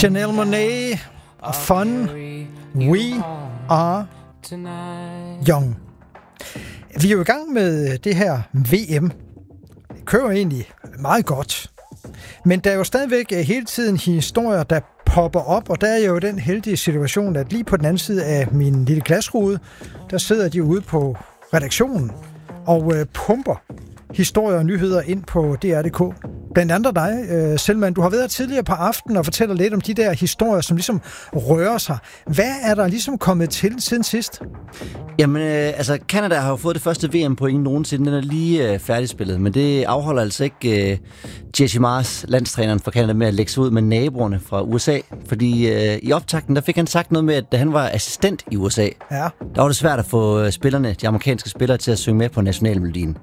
Janelle Monáe og Fun. We are young. Vi er jo i gang med det her VM. Det kører egentlig meget godt. Men der er jo stadigvæk hele tiden historier, der popper op, og der er jo den heldige situation, at lige på den anden side af min lille glasrude, der sidder de ude på redaktionen og pumper historier og nyheder ind på DR.dk. Blandt andet dig, Selman. Du har været her tidligere på aftenen og fortæller lidt om de der historier, som ligesom rører sig. Hvad er der ligesom kommet til siden sidst? Jamen, Canada har jo fået det første VM-point nogensinde. Den er lige færdigspillet, men det afholder altså ikke Jesse Mars, landstræneren for Canada, med at lægge sig ud med naboerne fra USA. Fordi i optakten, der fik han sagt noget med, at da han var assistent i USA, der var det svært at få spillerne, de amerikanske spillere, til at synge med på nationalmelodien.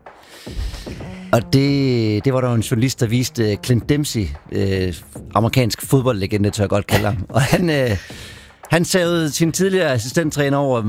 Og det var der en journalist, der viste Clint Dempsey, amerikansk fodboldlegende, tør jeg godt kalde ham. Og han savede sin tidligere assistenttræner over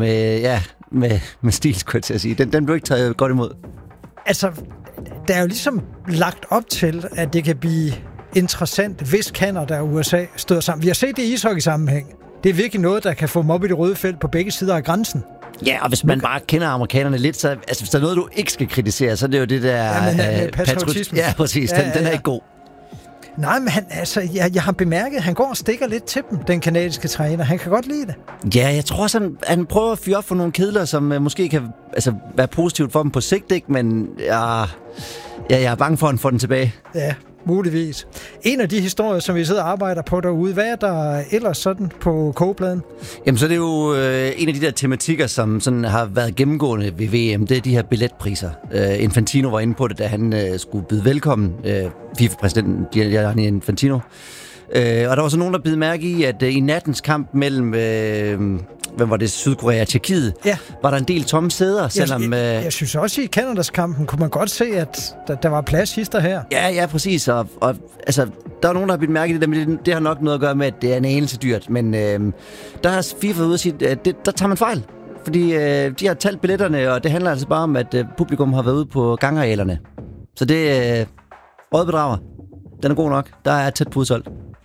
med stil, skulle jeg til at sige. Den blev ikke taget godt imod. Altså, der er jo ligesom lagt op til, at det kan blive interessant, hvis Canada og USA støder sammen. Vi har set det i ishockey-sammenhæng. Det er virkelig noget, der kan få dem op i det røde felt på begge sider af grænsen. Ja, og hvis man bare kender amerikanerne lidt, så hvis der er noget, du ikke skal kritisere, så er det jo det der... patriotisme. Ja, præcis. Den er ikke god. Nej, men jeg har bemærket, at han går og stikker lidt til dem, den kanadiske træner. Han kan godt lide det. Ja, jeg tror også, han prøver at fyre op for nogle kedler, som måske kan være positivt for dem på sigt, ikke? Men jeg er bange for, at han får den tilbage. Ja, muligvis. En af de historier, som vi sidder og arbejder på derude, hvad er der ellers sådan på kogepladen? Jamen, så er det jo en af de der tematikker, som sådan har været gennemgående ved VM. Det er de her billetpriser. Infantino var inde på det, da han skulle byde velkommen. FIFA-præsidenten Gianni Infantino. Og der var så nogen, der bed mærke i, at i nattens kamp mellem... hvem var det? Sydkorea og Tjekkiet, var der en del tomme sæder, selvom... Jeg synes også, i Canadas kampen kunne man godt se, at der var plads hister her. Ja, præcis. Og altså, der er nogen, der har bidt mærke i det, men det har nok noget at gøre med, at det er en anelse dyrt. Men der har FIFA ude at sige, at der tager man fejl. Fordi de har talt billetterne, og det handler altså bare om, at publikum har været ude på gangarealerne. Så det er rådbedrager. Den er god nok. Der er tæt på udsolgt.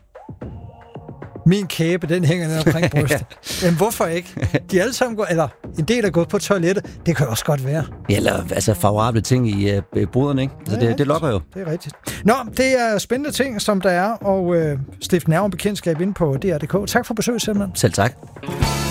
Min kæbe, den hænger ned omkring brystet. Men hvorfor ikke? De alle sammen går, eller en del er gået på toilettet. Det kan også godt være. Ja, eller favorable ting i boderne, ikke? Altså, det lokker jo. Det er rigtigt. Nå, det er spændende ting, som der er, og stifte nærmere bekendtskab inde på DR.dk. Tak for besøget, Selman. Selv tak.